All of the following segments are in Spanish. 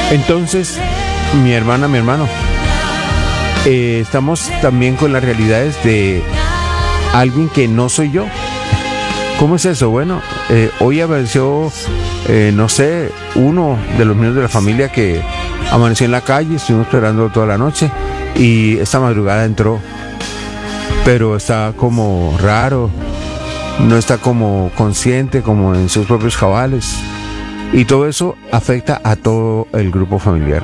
Entonces, mi hermana, mi hermano, estamos también con las realidades de alguien que no soy yo. ¿Cómo es eso? Bueno, hoy apareció, no sé, uno de los miembros de la familia que amaneció en la calle, estuvimos esperando toda la noche y esta madrugada entró, pero está como raro, no está como consciente, como en sus propios cabales, y todo eso afecta a todo el grupo familiar.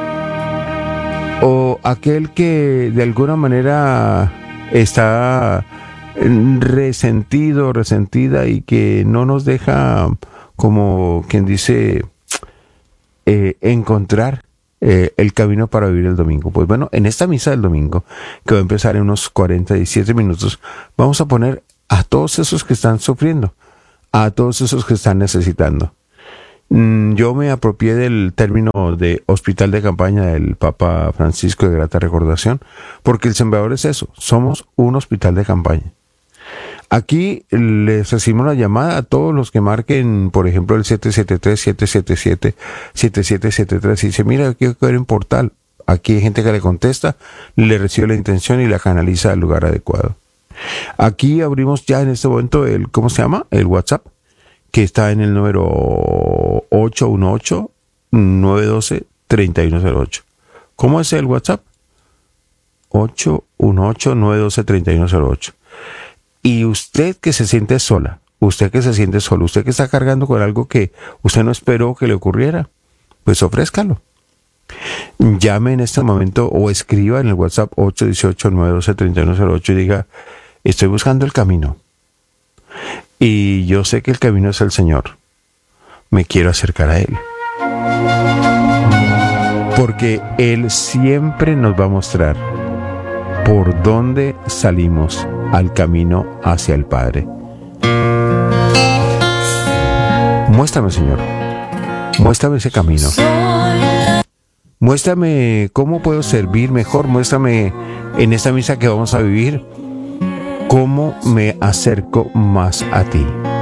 O aquel que de alguna manera está resentido, resentida y que no nos deja, como quien dice, encontrar el camino para vivir el domingo. Pues bueno, en esta misa del domingo, que va a empezar en unos 47 minutos, vamos a poner a todos esos que están sufriendo, a todos esos que están necesitando. Yo me apropié del término de hospital de campaña del Papa Francisco, de grata recordación, porque el Sembrador es eso, somos un hospital de campaña. Aquí les recibimos la llamada a todos los que marquen, por ejemplo, el 773-777-7773 y dice, mira, quiero ver en portal. Aquí hay gente que le contesta, le recibe la intención y la canaliza al lugar adecuado. Aquí abrimos ya en este momento el, ¿cómo se llama? El WhatsApp, que está en el número 818-912-3108. ¿Cómo es el WhatsApp? 818-912-3108. Y usted que se siente sola, usted que se siente solo, usted que está cargando con algo que usted no esperó que le ocurriera, pues ofrézcalo. Llame en este momento o escriba en el WhatsApp 818-912-3108 y diga, estoy buscando el camino. Y yo sé que el camino es el Señor. Me quiero acercar a Él. Porque Él siempre nos va a mostrar por dónde salimos al camino hacia el Padre. Muéstrame, Señor. Muéstrame ese camino. Muéstrame cómo puedo servir mejor. Muéstrame en esta misa que vamos a vivir cómo me acerco más a ti.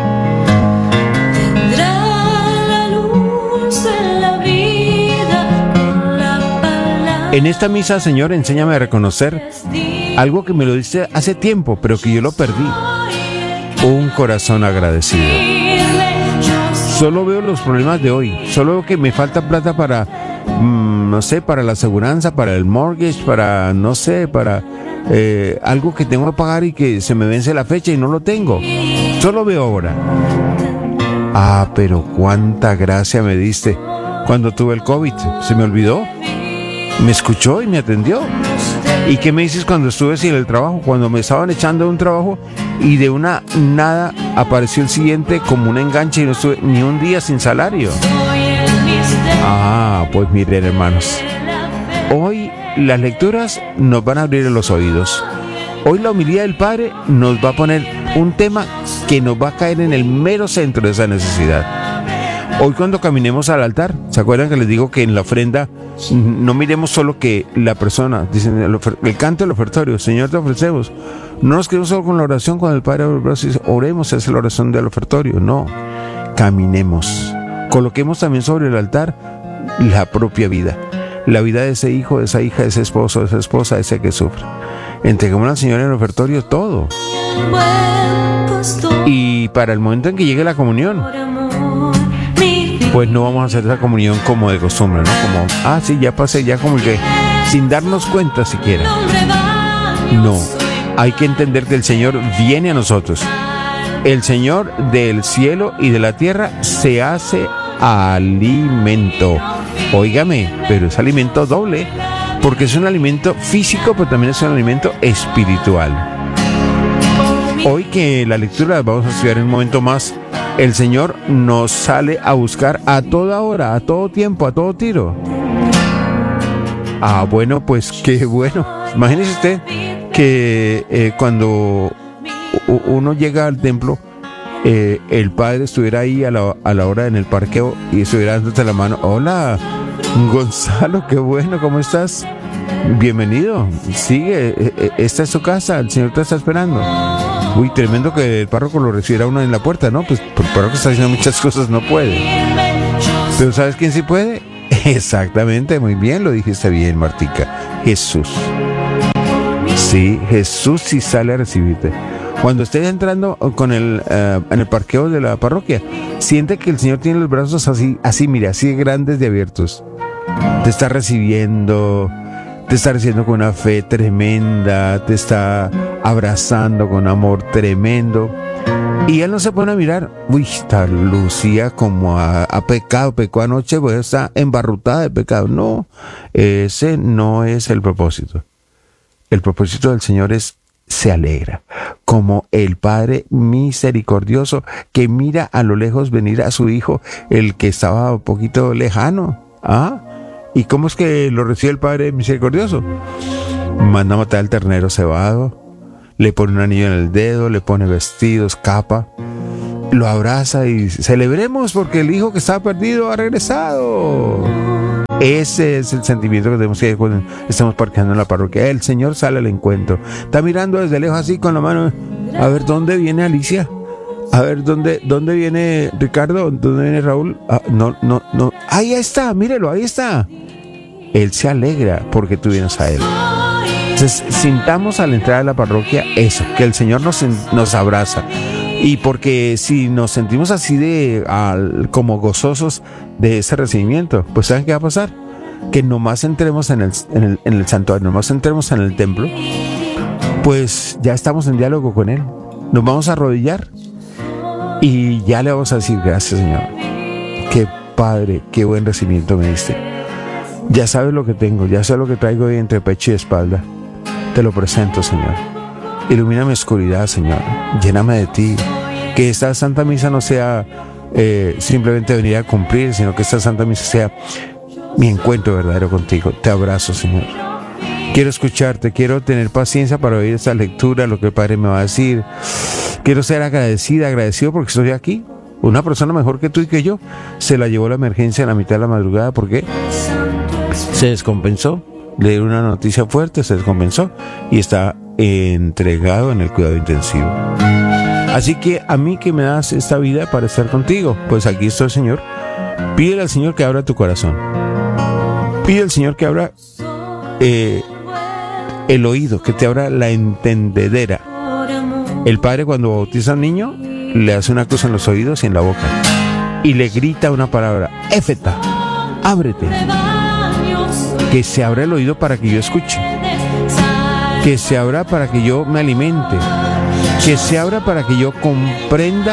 En esta misa, Señor, enséñame a reconocer algo que me lo diste hace tiempo, pero que yo lo perdí. Un corazón agradecido. Solo veo los problemas de hoy. Solo veo que me falta plata para, no sé, para la aseguranza, para el mortgage, para, no sé, para algo que tengo que pagar y que se me vence la fecha y no lo tengo. Solo veo ahora. Ah, pero cuánta gracia me diste cuando tuve el COVID. Se me olvidó. Me escuchó y me atendió. ¿Y qué me dices cuando estuve sin el trabajo? Cuando me estaban echando de un trabajo y de una nada apareció el siguiente como un enganche y no estuve ni un día sin salario. Ah, pues miren, hermanos, hoy las lecturas nos van a abrir los oídos. Hoy la homilía del Padre nos va a poner un tema que nos va a caer en el mero centro de esa necesidad. Hoy cuando caminemos al altar, ¿se acuerdan que les digo que en la ofrenda no miremos solo que la persona, dicen el canto del ofertorio, Señor te ofrecemos? No nos quedemos solo con la oración, cuando el Padre abre los brazos y dice, oremos, es la oración del ofertorio. No, caminemos, coloquemos también sobre el altar la propia vida, la vida de ese hijo, de esa hija, de ese esposo, de esa esposa, de ese que sufre. Entreguemos al Señor en el ofertorio todo. Y para el momento en que llegue la comunión, pues no vamos a hacer esa comunión como de costumbre, ¿no? Como, sí, ya pasé, ya como que sin darnos cuenta siquiera. No, hay que entender que el Señor viene a nosotros. El Señor del cielo y de la tierra se hace alimento. Óigame, pero es alimento doble, porque es un alimento físico, pero también es un alimento espiritual. Hoy que la lectura la vamos a estudiar en un momento más, el Señor nos sale a buscar a toda hora, a todo tiempo, a todo tiro. Bueno, pues qué bueno. Imagínese usted que cuando uno llega al templo, el Padre estuviera ahí a la hora en el parqueo y estuviera dándote la mano. Hola, Gonzalo, qué bueno, ¿cómo estás? Bienvenido, sigue, esta es su casa, el Señor te está esperando. Uy, tremendo que el párroco lo recibiera uno en la puerta, ¿no? Pues por el párroco está haciendo muchas cosas, no puede. Pero ¿sabes quién sí puede? Exactamente, muy bien, lo dijiste bien, Martica. Jesús. Sí, Jesús sí sale a recibirte. Cuando estés entrando en el parqueo de la parroquia, siente que el Señor tiene los brazos así, mira, así de grandes y abiertos. Te está recibiendo con una fe tremenda, te está abrazando con amor tremendo. Y él no se pone a mirar, uy, está Lucía como a pecado, pecó anoche, pues está embarrutada de pecado. No, ese no es el propósito. El propósito del Señor se alegra, como el Padre misericordioso que mira a lo lejos venir a su Hijo, el que estaba un poquito lejano. ¿Y cómo es que lo recibe el Padre misericordioso? Manda a matar al ternero cebado, le pone un anillo en el dedo, le pone vestidos, capa, lo abraza y celebremos porque el hijo que estaba perdido ha regresado. Ese es el sentimiento que tenemos que cuando estamos parqueando en la parroquia. El Señor sale al encuentro. Está mirando desde lejos así con la mano. A ver, ¿dónde viene Alicia? A ver, ¿dónde viene Ricardo? ¿Dónde viene Raúl? No. Ahí está, mírelo, ahí está. Él se alegra porque tú vienes a Él. Entonces, sintamos al entrar a la parroquia eso, que el Señor nos abraza. Y porque si nos sentimos así como gozosos de ese recibimiento, pues ¿saben qué va a pasar? Que nomás entremos en el santuario, nomás entremos en el templo, pues ya estamos en diálogo con Él. Nos vamos a arrodillar y ya le vamos a decir: gracias, Señor. Qué Padre, qué buen recibimiento me diste. Ya sabes lo que tengo, ya sabes lo que traigo ahí entre pecho y espalda. Te lo presento, Señor. Ilumina mi oscuridad, Señor. Lléname de ti. Que esta Santa Misa no sea simplemente venir a cumplir, sino que esta Santa Misa sea mi encuentro verdadero contigo. Te abrazo, Señor. Quiero escucharte, quiero tener paciencia para oír esta lectura, lo que el Padre me va a decir. Quiero ser agradecido porque estoy aquí. Una persona mejor que tú y que yo se la llevó la emergencia en la mitad de la madrugada porque se descompensó. Le dieron una noticia fuerte, se descompensó y está entregado en el cuidado intensivo. Así que a mí que me das esta vida para estar contigo, pues aquí estoy, Señor. Pídele al Señor que abra tu corazón. Pide al Señor que abra el oído, que te abra la entendedera. El Padre, cuando bautiza a un niño, le hace una cruz en los oídos y en la boca y le grita una palabra: Éfeta, ábrete. Que se abra el oído para que yo escuche, que se abra para que yo me alimente, que se abra para que yo comprenda